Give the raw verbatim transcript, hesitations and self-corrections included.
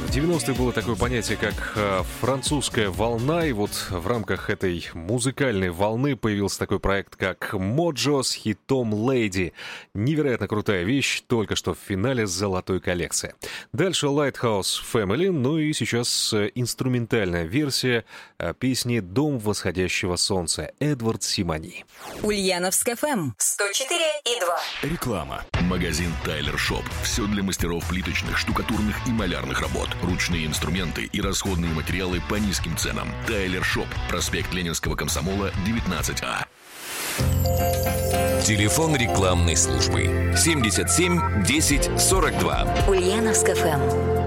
В девяностые было такое понятие, как э, французская волна, и вот в рамках этой музыкальной волны появился такой проект, как Моджо с хитом «Lady». Невероятно крутая вещь, только что в финале золотой коллекции. Дальше Lighthouse Family, ну и сейчас э, инструментальная версия э, песни «Дом восходящего солнца» Эдвард Симони. Ульяновск эф эм сто четыре и два. Реклама. Магазин Тайлер Шоп. Все для мастеров плиточных, штукатурных и малярных работ. Ручные инструменты и расходные материалы по низким ценам. Тайлер Шоп. Проспект Ленинского комсомола, девятнадцать А. Телефон рекламной службы семьдесят семь десять сорок два. Ульяновск эф эм.